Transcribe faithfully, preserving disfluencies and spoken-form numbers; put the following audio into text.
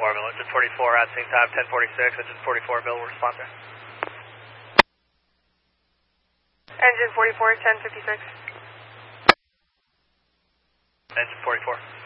Orbital, engine forty-four at same time, ten forty-six, engine forty-four, Bill, response there. Engine forty-four, ten fifty-six. Engine forty-four.